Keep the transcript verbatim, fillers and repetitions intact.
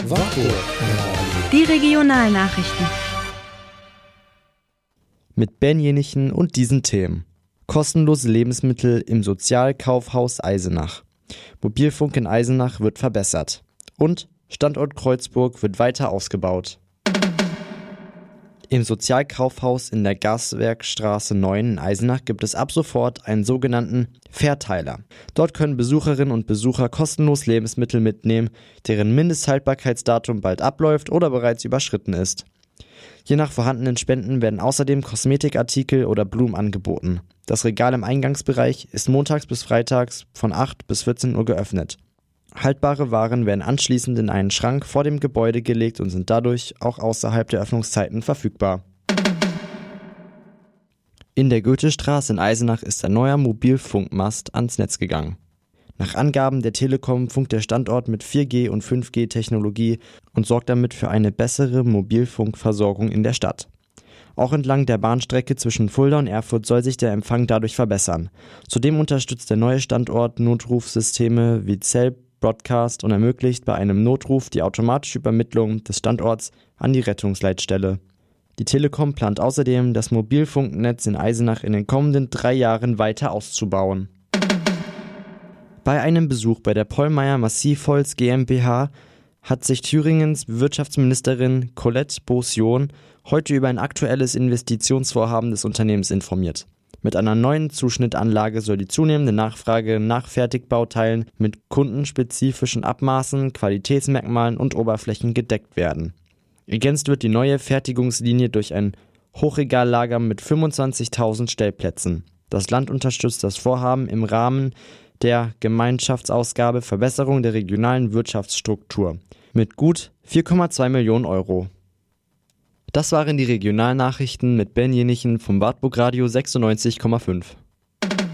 Wartburg. Die Regionalnachrichten. Mit Ben Jenichen und diesen Themen. Kostenlose Lebensmittel im Sozialkaufhaus Eisenach. Mobilfunk in Eisenach wird verbessert. Und Standort Kreuzburg wird weiter ausgebaut. Im Sozialkaufhaus in der Gaswerkstraße neun in Eisenach gibt es ab sofort einen sogenannten Verteiler. Dort können Besucherinnen und Besucher kostenlos Lebensmittel mitnehmen, deren Mindesthaltbarkeitsdatum bald abläuft oder bereits überschritten ist. Je nach vorhandenen Spenden werden außerdem Kosmetikartikel oder Blumen angeboten. Das Regal im Eingangsbereich ist montags bis freitags von acht bis vierzehn Uhr geöffnet. Haltbare Waren werden anschließend in einen Schrank vor dem Gebäude gelegt und sind dadurch auch außerhalb der Öffnungszeiten verfügbar. In der Goethestraße in Eisenach ist ein neuer Mobilfunkmast ans Netz gegangen. Nach Angaben der Telekom funkt der Standort mit vier G und fünf G Technologie und sorgt damit für eine bessere Mobilfunkversorgung in der Stadt. Auch entlang der Bahnstrecke zwischen Fulda und Erfurt soll sich der Empfang dadurch verbessern. Zudem unterstützt der neue Standort Notrufsysteme wie Cell Broadcast und ermöglicht bei einem Notruf die automatische Übermittlung des Standorts an die Rettungsleitstelle. Die Telekom plant außerdem, das Mobilfunknetz in Eisenach in den kommenden drei Jahren weiter auszubauen. Bei einem Besuch bei der Pollmeyer Massivholz GmbH hat sich Thüringens Wirtschaftsministerin Colette Beausion heute über ein aktuelles Investitionsvorhaben des Unternehmens informiert. Mit einer neuen Zuschnittanlage soll die zunehmende Nachfrage nach Fertigbauteilen mit kundenspezifischen Abmaßen, Qualitätsmerkmalen und Oberflächen gedeckt werden. Ergänzt wird die neue Fertigungslinie durch ein Hochregallager mit fünfundzwanzigtausend Stellplätzen. Das Land unterstützt das Vorhaben im Rahmen der Gemeinschaftsausgabe Verbesserung der regionalen Wirtschaftsstruktur mit gut vier Komma zwei Millionen Euro. Das waren die Regionalnachrichten mit Ben Jenichen vom Wartburg Radio sechsundneunzig Komma fünf.